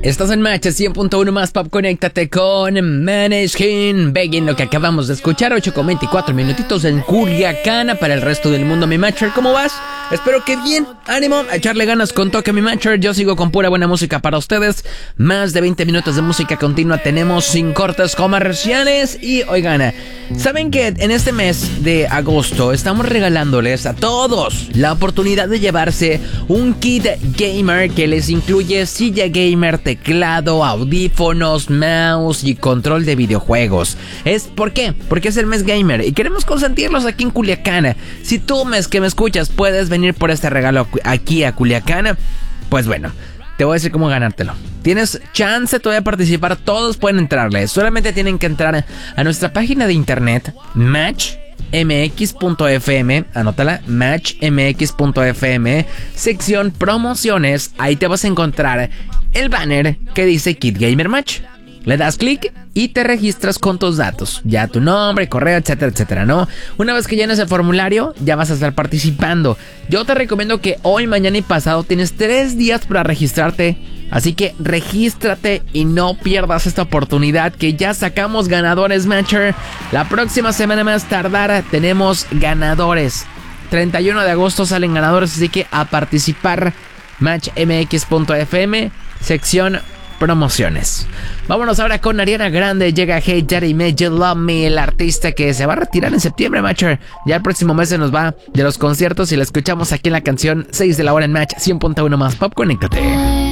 Estás en Match 100.1 más Pop. Conéctate con Maneskin Begging, lo que acabamos de escuchar. 8:24 minutitos en Culiacán. Para el resto del mundo, mi Matcher, ¿cómo vas? Espero que bien. Ánimo, a echarle ganas con Toque, mi Matcher. Yo sigo con pura buena música para ustedes. Más de 20 minutos de música continua tenemos, sin cortes comerciales. Y oigan, ¿saben que en este mes de agosto estamos regalándoles a todos la oportunidad de llevarse un kit gamer que les incluye silla gamer, teclado, audífonos, mouse y control de videojuegos? ¿Por qué? Porque es el mes gamer y queremos consentirlos aquí en Culiacán. Si tú, que me escuchas, puedes venir por este regalo aquí a Culiacán, pues bueno, te voy a decir cómo ganártelo. Tienes chance todavía de participar, todos pueden entrarle. Solamente tienen que entrar a nuestra página de internet, matchmx.fm, anótala, matchmx.fm, sección promociones. Ahí te vas a encontrar el banner que dice Kit Gamer Match. Le das clic y te registras con tus datos, ya tu nombre, correo, etcétera, etcétera, ¿no? Una vez que llenes el formulario, ya vas a estar participando. Yo te recomiendo que hoy, mañana y pasado tienes 3 días para registrarte. Así que regístrate y no pierdas esta oportunidad, que ya sacamos ganadores, Matcher. La próxima semana, más tardar, tenemos ganadores. 31 de agosto salen ganadores, así que a participar. Matchmx.fm, sección promociones. Vámonos ahora con Ariana Grande. Llega Hey Daddy Made You Love Me, el artista que se va a retirar en septiembre, Matcher. Ya el próximo mes se nos va de los conciertos y la escuchamos aquí en la canción 6 de la hora en Match 100.1 más Pop. Conéctate.